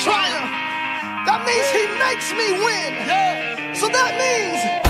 triumph. That means he makes me win. So that means